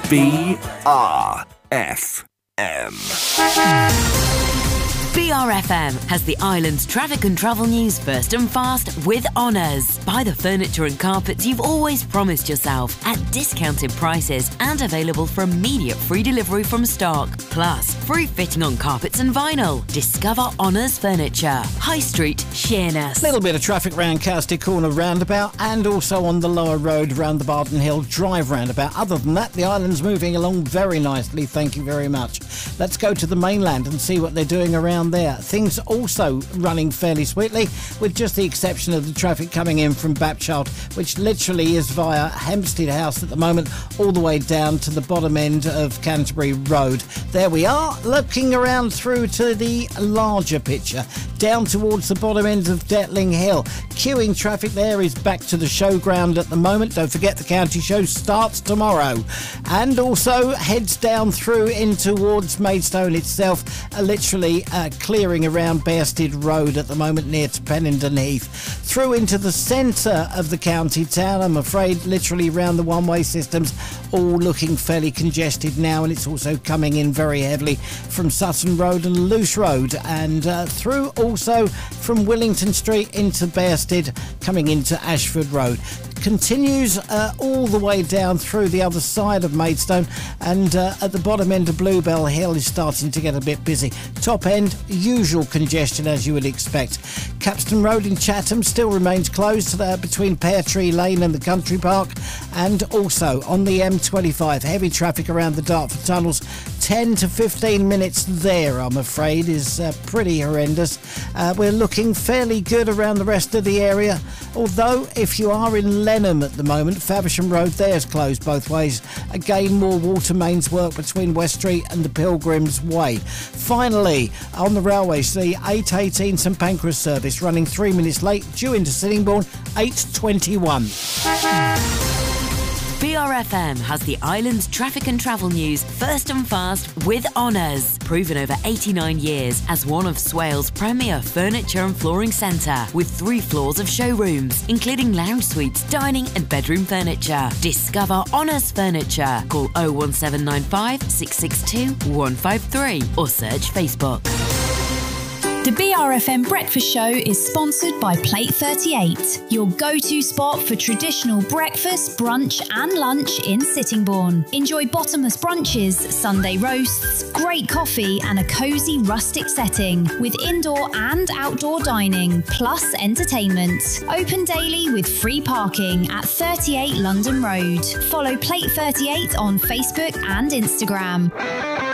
BRFM. BRFM has the island's traffic and travel news first and fast with Honours. Buy the furniture and carpets you've always promised yourself at discounted prices and available for immediate free delivery from stock. Plus, free fitting on carpets and vinyl. Discover Honours Furniture. High Street, Sheerness. Little bit of traffic round Cowsty Corner roundabout and also on the lower road round the Barton Hill Drive roundabout. Other than that, the island's moving along very nicely. Thank you very much. Let's go to the mainland and see what they're doing around there. Things also running fairly sweetly, with just the exception of the traffic coming in from Bapchild, which literally is via Hempstead House at the moment, all the way down to the bottom end of Canterbury Road. There we are, looking around through to the larger picture, down towards the bottom end of Detling Hill. Queuing traffic there is back to the showground at the moment. Don't forget the county show starts tomorrow. And also heads down through in towards Maidstone itself, literally clearing around Bearsted Road at the moment near to Pennington Heath. Through into the centre of the county town, I'm afraid, literally round the one-way systems, all looking fairly congested now, and it's also coming in very heavily from Sutton Road and Luce Road, and through also from Willington Street into Bearsted, coming into Ashford Road. Continues all the way down through the other side of Maidstone, and at the bottom end of Bluebell Hill is starting to get a bit busy. Top end, usual congestion as you would expect. Capstan Road in Chatham still remains closed between Pear Tree Lane and the Country Park, and also on the M25, heavy traffic around the Dartford tunnels. 10 to 15 minutes there, I'm afraid, is pretty horrendous. We're looking fairly good around the rest of the area, although if you are in Lenham at the moment, Faversham Road there's closed both ways. Again, more water mains work between West Street and the Pilgrims Way. Finally, on the railways, the 818 St Pancras service running 3 minutes late, due into Sittingbourne, 8:21. BRFM has the island's traffic and travel news first and fast with Honours. Proven over 89 years as one of Swales' premier furniture and flooring centre, with 3 floors of showrooms, including lounge suites, dining and bedroom furniture. Discover Honours Furniture. Call 01795 662 153 or search Facebook. The BRFM Breakfast Show is sponsored by Plate 38, your go-to spot for traditional breakfast, brunch and lunch in Sittingbourne. Enjoy bottomless brunches, Sunday roasts, great coffee and a cosy rustic setting with indoor and outdoor dining, plus entertainment. Open daily with free parking at 38 London Road. Follow Plate 38 on Facebook and Instagram.